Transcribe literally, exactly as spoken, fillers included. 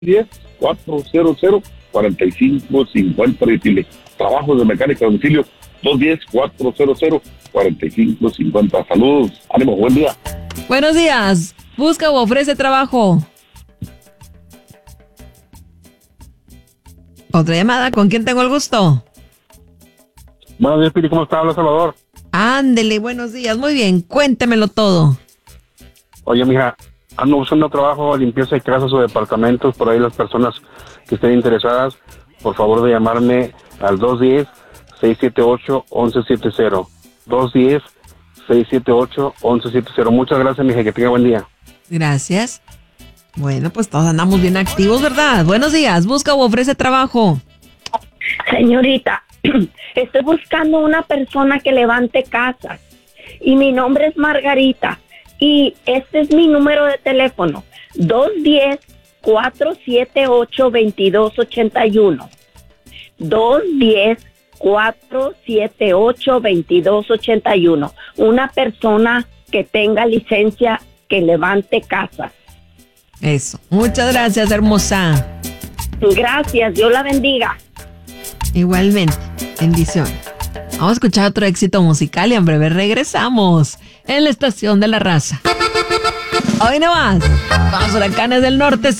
diez, cuatrocientos, cuarenta y cinco cincuenta. Dile, trabajos de mecánica a domicilio, dos uno cero, cuatrocientos, cuarenta y cinco cincuenta. Saludos, ánimo, buen día. Buenos días. ¿Busca o ofrece trabajo? Otra llamada, ¿con quién tengo el gusto? Buenos días, Pili, ¿cómo está? Habla Salvador. Ándele, buenos días, muy bien, cuéntemelo todo. Oye, mija, ando buscando trabajo, limpieza de casas o departamentos, por ahí las personas que estén interesadas, por favor de llamarme al dos uno cero, seis siete ocho, uno uno siete cero. dos uno cero, seis siete ocho, uno uno siete cero. Muchas gracias, mija, que tenga buen día. Gracias. Bueno, pues todos andamos bien activos, ¿verdad? Buenos días, ¿busca o ofrece trabajo? Señorita, estoy buscando una persona que levante casas y mi nombre es Margarita y este es mi número de teléfono, dos uno cero, cuatro siete ocho, dos dos ocho uno. dos uno cero, cuatro siete ocho, dos dos ocho uno. Una persona que tenga licencia que levante casas. Eso, muchas gracias, hermosa. Gracias, Dios la bendiga. Igualmente, bendiciones. Vamos a escuchar otro éxito musical y en breve regresamos en la estación de la raza. Hoy no más, vamos huracanes del norte.